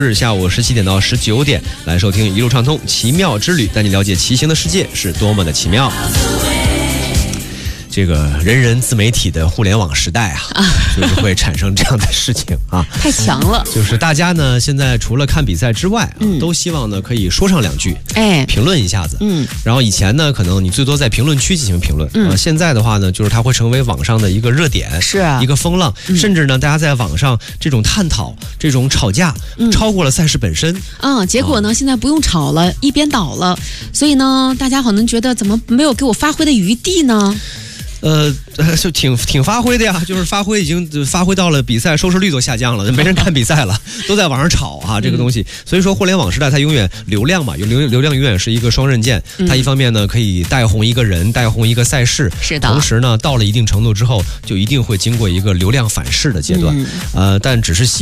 日下午17点到19点来收听一路畅通奇妙之旅，带你了解骑行的世界是多么的奇妙。这个人人自媒体的互联网时代就是会产生这样的事情啊， 太强了。 就是大家呢现在除了看比赛之外都希望呢可以说上两句，评论一下子，然后以前呢可能你最多在评论区进行评论，现在的话呢就是它会成为网上的一个热点， 是啊， 一个风浪，甚至呢大家在网上这种探讨、这种吵架，超过了赛事本身， 结果呢现在不用吵了，一边倒了，所以呢大家可能觉得怎么没有给我发挥的余地呢？ 就挺发挥的呀，就是发挥已经发挥到了比赛收视率都下降了，没人看比赛了，都在网上吵啊这个东西。所以说互联网时代它永远流量嘛，流量永远是一个双刃剑，它一方面呢可以带红一个人，带红一个赛事， 是的。 同时呢到了一定程度之后，就一定会经过一个流量反噬的阶段，但只是